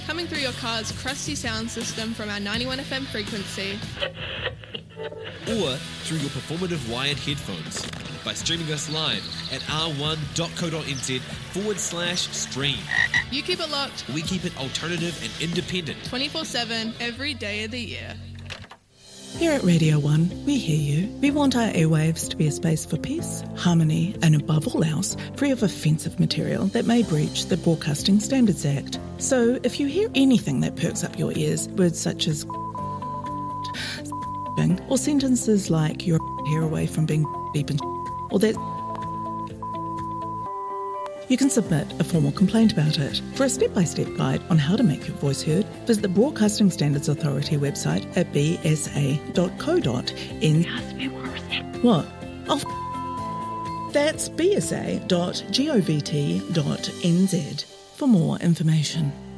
coming through your car's crusty sound system from our 91 FM frequency. Or through your performative wired headphones by streaming us live at r1.co.nz/stream. You keep it locked. We keep it alternative and independent. 24/7, every day of the year. Here at Radio 1, we hear you. We want our airwaves to be a space for peace, harmony, and above all else, free of offensive material that may breach the Broadcasting Standards Act. So if you hear anything that perks up your ears, words such as or sentences like you're a hair away from being beep and or that, you can submit a formal complaint about it. For a step-by-step guide on how to make your voice heard, visit the Broadcasting Standards Authority website at bsa.co.nz. What? Oh, that's bsa.govt.nz for more information.